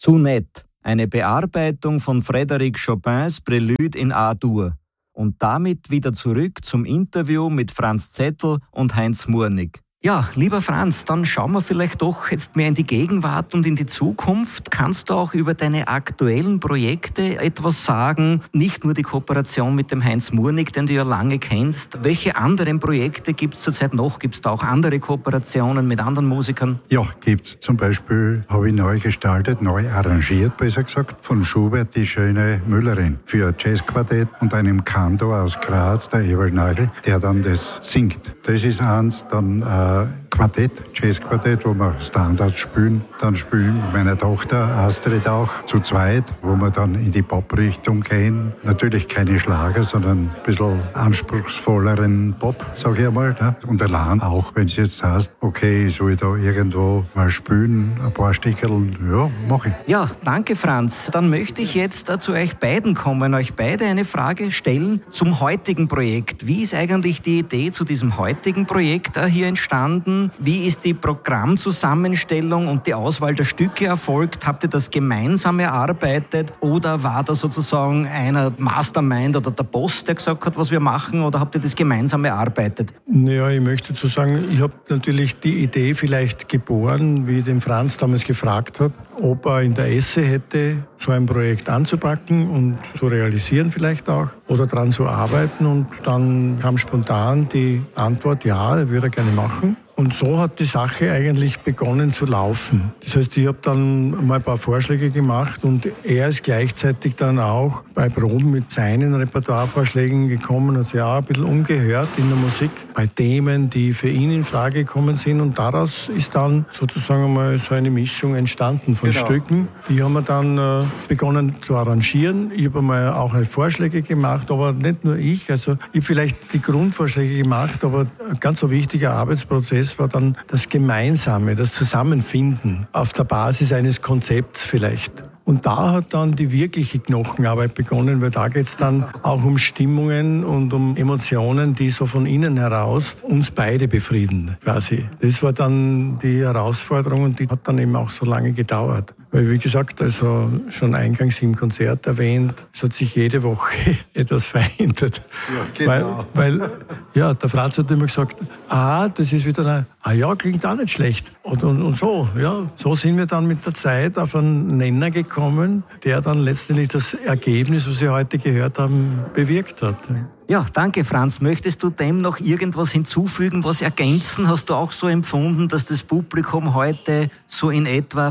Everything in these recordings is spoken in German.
Zu nett. Eine Bearbeitung von Frédéric Chopins Prélude in A-Dur. Und damit wieder zurück zum Interview mit Franz Zettel und Heinz Murnig. Ja, lieber Franz, dann schauen wir vielleicht doch jetzt mehr in die Gegenwart und in die Zukunft. Kannst du auch über deine aktuellen Projekte etwas sagen? Nicht nur die Kooperation mit dem Heinz Murnig, den du ja lange kennst. Welche anderen Projekte gibt es zurzeit noch? Gibt es da auch andere Kooperationen mit anderen Musikern? Ja, gibt's. Zum Beispiel habe ich neu gestaltet, neu arrangiert, besser gesagt, von Schubert die schöne Müllerin für Jazzquartett und einem Kantor aus Graz, der Ewald Nagel, der dann das singt. Das ist eins, dann Quartett, Jazzquartett, wo wir Standards spielen. Dann spielen mit meiner Tochter Astrid auch zu zweit, wo wir dann in die Pop-Richtung gehen. Natürlich keine Schlager, sondern ein bisschen anspruchsvolleren Pop, sage ich einmal. Ne? Und allein auch, wenn es jetzt heißt, okay, ich soll da irgendwo mal spielen, ein paar Stickerl, ja, mache ich. Ja, danke Franz. Dann möchte ich jetzt zu euch beiden kommen, euch beide eine Frage stellen zum heutigen Projekt. Wie ist eigentlich die Idee zu diesem heutigen Projekt hier entstanden? Wie ist die Programmzusammenstellung und die Auswahl der Stücke erfolgt? Habt ihr das gemeinsam erarbeitet oder war da sozusagen einer Mastermind oder der Boss, der gesagt hat, was wir machen, oder habt ihr das gemeinsam erarbeitet? Naja, ich möchte dazu sagen, ich habe natürlich die Idee vielleicht geboren, wie ich den Franz damals gefragt habe, ob er Interesse hätte, so ein Projekt anzupacken und zu realisieren vielleicht auch oder daran zu arbeiten. Und dann kam spontan die Antwort, ja, er würde gerne machen. Und so hat die Sache eigentlich begonnen zu laufen. Das heißt, ich habe dann mal ein paar Vorschläge gemacht und er ist gleichzeitig dann auch bei Proben mit seinen Repertoirevorschlägen gekommen und hat sich auch ein bisschen umgehört in der Musik bei Themen, die für ihn in Frage gekommen sind. Und daraus ist dann sozusagen einmal so eine Mischung entstanden von Stücken. Die haben wir dann begonnen zu arrangieren. Ich habe einmal auch Vorschläge gemacht, aber nicht nur ich. Also ich habe vielleicht die Grundvorschläge gemacht, aber ein ganz so wichtiger Arbeitsprozess war dann das Gemeinsame, das Zusammenfinden auf der Basis eines Konzepts vielleicht. Und da hat dann die wirkliche Knochenarbeit begonnen, weil da geht es dann auch um Stimmungen und um Emotionen, die so von innen heraus uns beide befrieden, quasi. Das war dann die Herausforderung und die hat dann eben auch so lange gedauert. Weil, wie gesagt, also schon eingangs im Konzert erwähnt, es hat sich jede Woche etwas verändert. Ja, genau. Weil der Franz hat immer gesagt, das ist wieder klingt auch nicht schlecht. Und so, ja. So sind wir dann mit der Zeit auf einen Nenner gekommen, der dann letztendlich das Ergebnis, was wir heute gehört haben, bewirkt hat. Ja, danke Franz. Möchtest du dem noch irgendwas hinzufügen, was ergänzen? Hast du auch so empfunden, dass das Publikum heute so in etwa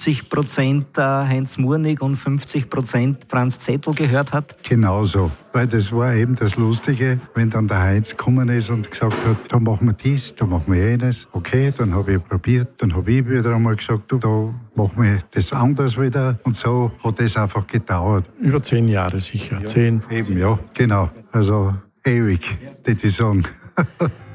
50% Heinz Murnig und 50% Franz Zettel gehört hat? Genauso, weil das war eben das Lustige, wenn dann der Heinz gekommen ist und gesagt hat, da machen wir dies, da machen wir jenes. Okay, dann habe ich probiert, dann habe ich wieder einmal gesagt, da machen wir das anders wieder. Und so hat das einfach gedauert. Über 10 Jahre sicher. Ja, 10. Eben, ja, genau. Also ewig, würde ich sagen.